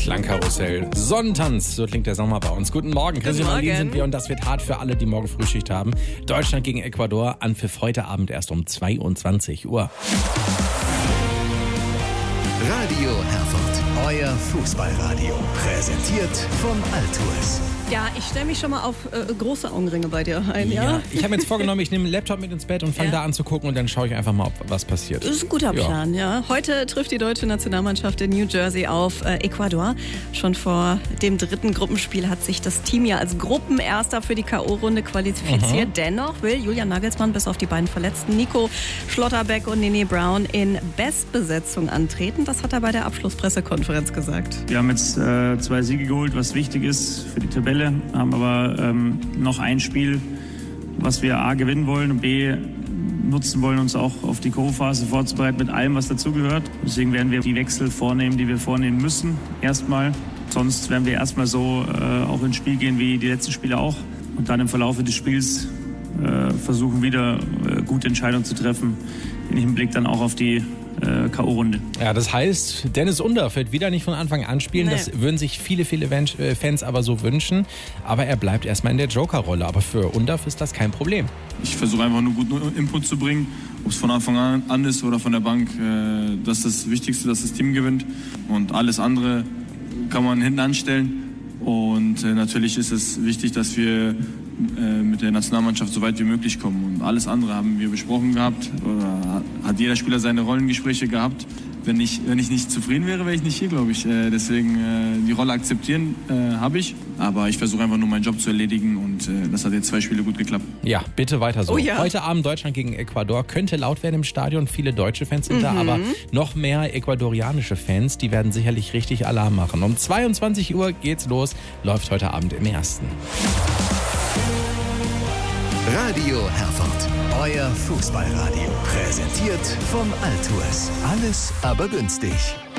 Klangkarussell. Sonnentanz, so klingt der Sommer bei uns. Guten Morgen, Christian und Aline sind wir und das wird hart für alle, die morgen Frühschicht haben. Deutschland gegen Ecuador, Anpfiff heute Abend erst um 22 Uhr. Radio Herford, euer Fußballradio. Präsentiert von Altuis. Ja, ich stelle mich schon mal auf große Augenringe bei dir ein, ja? Ich habe mir jetzt vorgenommen, ich nehme einen Laptop mit ins Bett und fange da an zu gucken und dann schaue ich einfach mal, ob was passiert. Das ist ein guter Plan, ja. Heute trifft die deutsche Nationalmannschaft in New Jersey auf Ecuador. Schon vor dem dritten Gruppenspiel hat sich das Team ja als Gruppenerster für die K.O.-Runde qualifiziert. Dennoch will Julian Nagelsmann bis auf die beiden Verletzten Nico Schlotterbeck und Nene Brown in Bestbesetzung antreten. Das hat er bei der Abschlusspressekonferenz gesagt. Wir haben jetzt 2 Siege geholt, was wichtig ist für die Tabelle. Haben aber noch ein Spiel, was wir A gewinnen wollen und B nutzen wollen, uns auch auf die K.O.-Phase vorzubereiten mit allem, was dazugehört. Deswegen werden wir die Wechsel vornehmen, die wir vornehmen müssen, erstmal. Sonst werden wir erstmal so auch ins Spiel gehen wie die letzten Spiele auch. Und dann im Verlauf des Spiels versuchen wieder gute Entscheidungen zu treffen, im Hinblick dann auch auf die K.O.-Runde. Ja, das heißt, Dennis Undaff wird wieder nicht von Anfang an spielen. Nee. Das würden sich viele Fans aber so wünschen. Aber er bleibt erstmal in der Joker-Rolle. Aber für Undaff ist das kein Problem. Ich versuche einfach nur guten Input zu bringen. Ob es von Anfang an ist oder von der Bank. Das ist das Wichtigste, dass das Team gewinnt. Und alles andere kann man hinten anstellen. Und natürlich ist es wichtig, dass wir mit der Nationalmannschaft so weit wie möglich kommen. Und alles andere haben wir besprochen gehabt. Oder hat jeder Spieler seine Rollengespräche gehabt. Wenn ich nicht zufrieden wäre, wäre ich nicht hier, glaube ich. Deswegen die Rolle akzeptieren habe ich. Aber ich versuche einfach nur meinen Job zu erledigen. Und das hat jetzt 2 Spiele gut geklappt. Ja, bitte weiter so. Oh ja. Heute Abend Deutschland gegen Ecuador. Könnte laut werden im Stadion. Viele deutsche Fans sind da, aber noch mehr ecuadorianische Fans. Die werden sicherlich richtig Alarm machen. Um 22 Uhr geht's los. Läuft heute Abend im Ersten. Radio Herford, euer Fußballradio. Präsentiert von Altuis. Alles aber günstig.